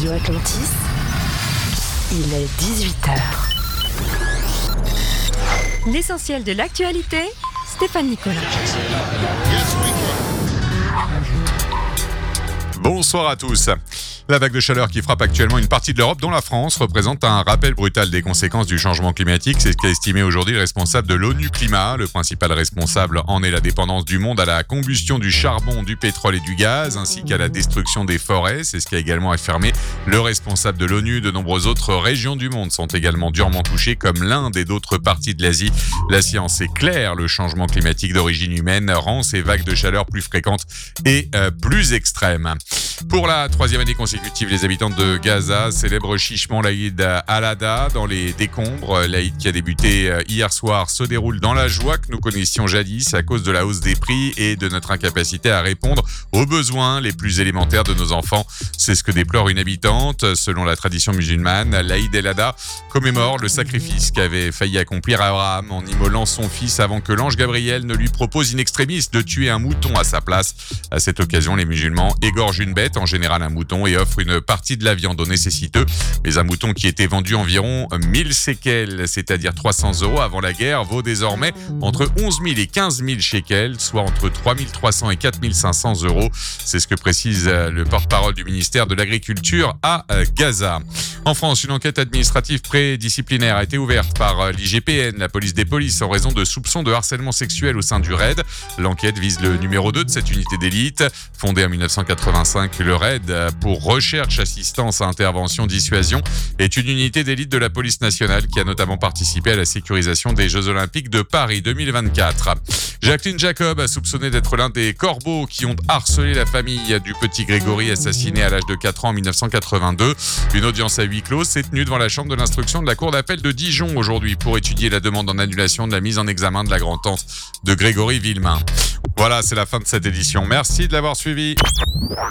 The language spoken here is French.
Radio Atlantis, il est 18h. L'essentiel de l'actualité, Stéphane Nicolas. Bonsoir à tous. La vague de chaleur qui frappe actuellement une partie de l'Europe, dont la France, représente un rappel brutal des conséquences du changement climatique. C'est ce qu'a estimé aujourd'hui le responsable de l'ONU Climat. Le principal responsable en est la dépendance du monde à la combustion du charbon, du pétrole et du gaz, ainsi qu'à la destruction des forêts. C'est ce qu'a également affirmé le responsable de l'ONU. De nombreuses autres régions du monde sont également durement touchées, comme l'Inde et d'autres parties de l'Asie. La science est claire, le changement climatique d'origine humaine rend ces vagues de chaleur plus fréquentes et plus extrêmes. Pour la troisième année consécutive, les habitants de Gaza célèbrent chichement l'Aïd al-Adha dans les décombres. L'Aïd qui a débuté hier soir se déroule dans la joie que nous connaissions jadis à cause de la hausse des prix et de notre incapacité à répondre aux besoins les plus élémentaires de nos enfants. C'est ce que déplore une habitante. Selon la tradition musulmane, l'Aïd al-Adha commémore le sacrifice qu'avait failli accomplir Abraham en immolant son fils avant que l'ange Gabriel ne lui propose in extremis de tuer un mouton à sa place. À cette occasion, les musulmans égorgent une bête, en général un mouton, et offrent une partie de la viande aux nécessiteux. Mais un mouton qui était vendu environ 1000 shekels, c'est-à-dire 300 € avant la guerre, vaut désormais entre 11 000 et 15 000 shekels, soit entre 3 300 et 4 500 €. C'est ce que précise le porte-parole du ministère de l'Agriculture à Gaza. En France, une enquête administrative prédisciplinaire a été ouverte par l'IGPN, la police des polices, en raison de soupçons de harcèlement sexuel au sein du RAID. L'enquête vise le numéro 2 de cette unité d'élite. Fondée en 1985, le RAID, pour recherche, assistance à intervention, dissuasion, est une unité d'élite de la police nationale qui a notamment participé à la sécurisation des Jeux Olympiques de Paris 2024. Jacqueline Jacob a soupçonné d'être l'un des corbeaux qui ont harcelé la famille du petit Grégory assassiné à l'âge de 4 ans en 1982. Une audience à huis clos s'est tenue devant la chambre de l'instruction de la cour d'appel de Dijon aujourd'hui pour étudier la demande en annulation de la mise en examen de la grand-tante de Grégory Villemain. Voilà, c'est la fin de cette édition. Merci de l'avoir suivi.